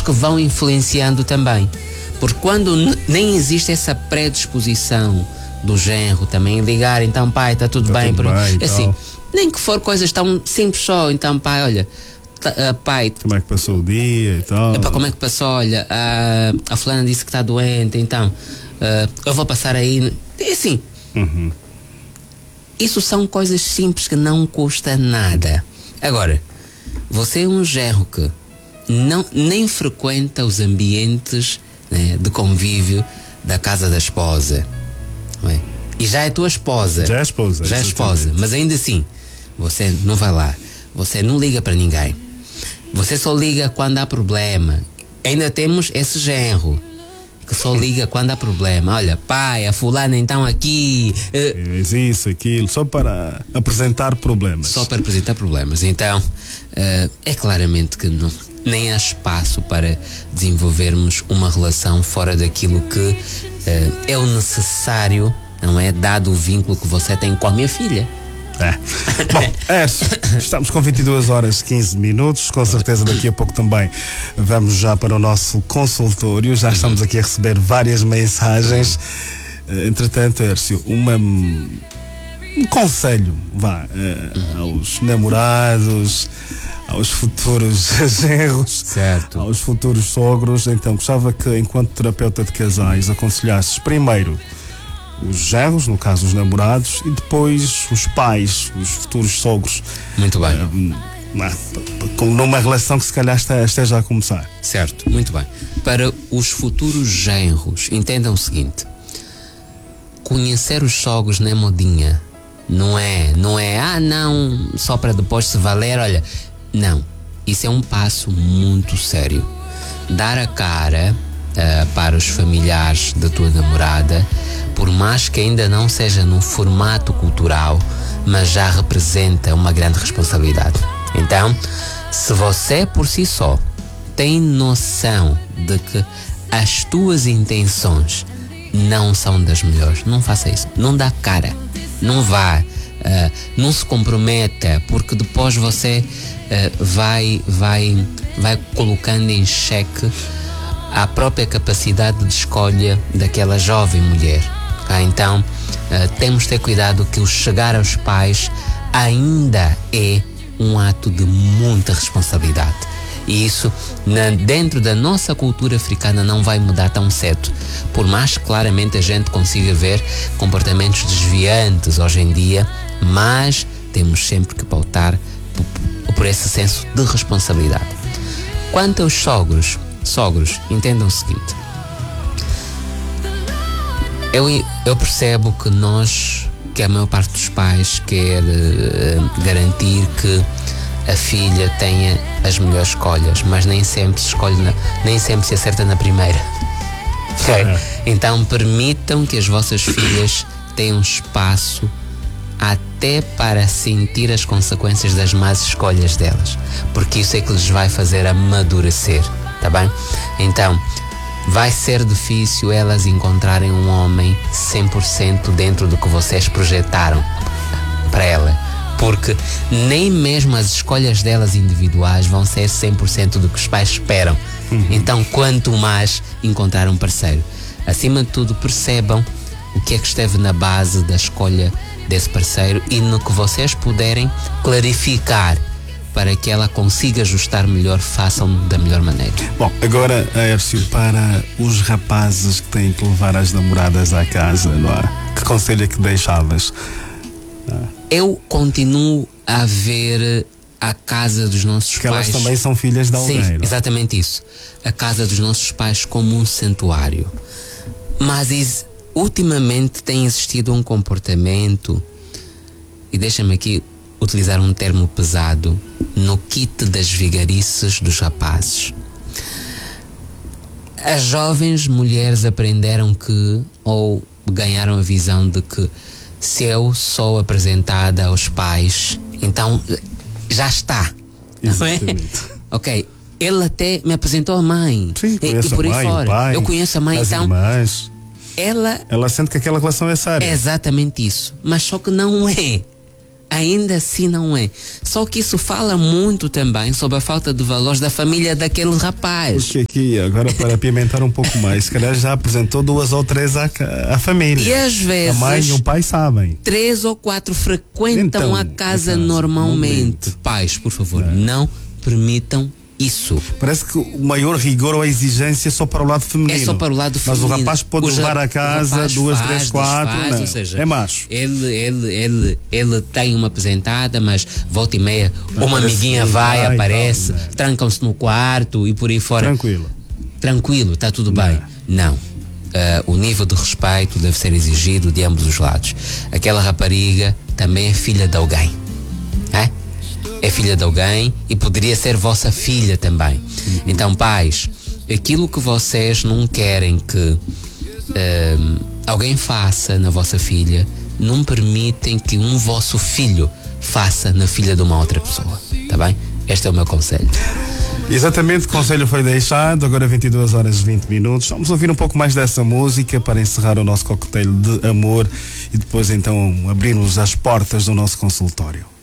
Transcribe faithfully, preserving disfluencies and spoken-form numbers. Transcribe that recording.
que vão influenciando também. Porque quando n- nem existe essa predisposição do genro também ligar, então pai, está tudo Tá bem, tudo por- bem, assim, então. nem que for coisas tão simples só, então pai, olha, tá, ah, pai, Como é que passou o dia e tal? epá, como é que passou? Olha, a, a fulana disse que está doente, então ah, eu vou passar aí. É assim, Uhum. isso são coisas simples que não custa nada. Agora, você é um genro que não, nem frequenta os ambientes, né, de convívio da casa da esposa, não é? E já é tua esposa. Já é esposa, Já é exatamente. esposa, mas ainda assim, você não vai lá, você não liga para ninguém. Você só liga quando há problema. Ainda temos esse genro que só liga quando há problema. Olha, pai, a fulana então aqui. eh, Fez isso, aquilo, só para apresentar problemas. Só para apresentar problemas. Então, eh, é claramente que não, nem há espaço para desenvolvermos uma relação fora daquilo que eh, é o necessário, não é? Dado o vínculo que você tem com a minha filha. É. Bom, Hércio, estamos com vinte e duas horas e quinze minutos. Com certeza daqui a pouco também vamos já para o nosso consultório. Já estamos aqui a receber várias mensagens. Eh, Entretanto, Hércio, uma, um conselho, vá, eh, aos namorados, aos futuros genros, Certo. aos futuros sogros. Então, gostava que, enquanto terapeuta de casais, aconselhasses primeiro os genros, no caso os namorados, e depois os pais, os futuros sogros, Muito bem. hum, ah, com numa relação que se calhar este- esteja a começar. Certo, muito bem. Para os futuros genros, entendam o seguinte: conhecer os sogros não é modinha. Não é, não é, ah não, só para depois se valer, olha. Não, isso é um passo muito sério. Dar a cara ah, para os familiares da tua namorada, por mais que ainda não seja num formato cultural, mas já representa uma grande responsabilidade. Então, se você por si só tem noção de que as tuas intenções não são das melhores, não faça isso. Não dá cara. Não vá. Uh, não se comprometa, porque depois você uh, vai, vai, vai colocando em xeque a própria capacidade de escolha daquela jovem mulher. Ah, então, uh, temos de ter cuidado que o chegar aos pais ainda é um ato de muita responsabilidade. E isso, na, dentro da nossa cultura africana, não vai mudar tão cedo. Por mais que claramente a gente consiga ver comportamentos desviantes hoje em dia, mas temos sempre que pautar por, por esse senso de responsabilidade. Quanto aos sogros, sogros, entendam o seguinte: eu, eu percebo que nós, que a maior parte dos pais quer uh, garantir que a filha tenha as melhores escolhas, mas nem sempre se escolhe, na, nem sempre se acerta na primeira. Okay? É. Então permitam que as vossas filhas tenham espaço até para sentir as consequências das más escolhas delas, porque isso é que lhes vai fazer amadurecer, tá bem? Então, vai ser difícil elas encontrarem um homem cem por cento dentro do que vocês projetaram para ela, porque nem mesmo as escolhas delas individuais vão ser cem por cento do que os pais esperam. Uhum. Então, quanto mais encontrar um parceiro. Acima de tudo, percebam o que é que esteve na base da escolha desse parceiro e no que vocês puderem clarificar para que ela consiga ajustar melhor, façam da melhor maneira. Bom, agora, Hércio, para os rapazes que têm que levar as namoradas à casa, não é? Que conselho é que deixavas? Eu continuo a ver a casa dos nossos Porque pais. elas também são filhas de alguém. Sim, não é? exatamente isso. A casa dos nossos pais como um santuário. Mas is, ultimamente tem existido um comportamento, e deixa-me aqui utilizar um termo pesado, no kit das vigarices dos rapazes. As jovens mulheres aprenderam que, ou ganharam a visão de que, se eu sou apresentada aos pais, então já está. Não é? Exatamente. Ok, ele até me apresentou a mãe. Sim, e, conheço e por a aí mãe, o fora. pai, eu conheço a mãe, as então irmãs. ela Ela sente que aquela relação é séria. é exatamente isso. Mas só que não é. ainda assim não é. Só que isso fala muito também sobre a falta de valores da família daquele rapaz. Porque aqui, agora para apimentar um pouco mais, se calhar já apresentou duas ou três à, à família. E às vezes a mãe e o pai sabem. Três ou quatro frequentam então, a casa então, normalmente. Pais, por favor, não, não permitam isso. Parece que o maior rigor ou a exigência é só para o lado feminino. É só para o lado feminino. Mas o rapaz pode o levar a casa duas, faz, três, quatro. Faz, não. Ou seja, é macho. Ele, ele, ele, ele tem uma apresentada, mas volta e meia, não, uma amiguinha vai, vai, aparece, não, não. trancam-se no quarto e por aí fora. Tranquilo. Tranquilo, está tudo não. bem. Não. Uh, o nível de respeito deve ser exigido de ambos os lados. Aquela rapariga também é filha de alguém. É? É filha de alguém e poderia ser vossa filha também. Uhum. Então, pais, aquilo que vocês não querem que uh, alguém faça na vossa filha, não permitem que um vosso filho faça na filha de uma outra pessoa. Tá bem? Este é o meu conselho. Exatamente, o conselho foi deixado. Agora vinte e duas horas e vinte minutos. Vamos ouvir um pouco mais dessa música para encerrar o nosso coquetel de amor e depois então abrirmos as portas do nosso consultório.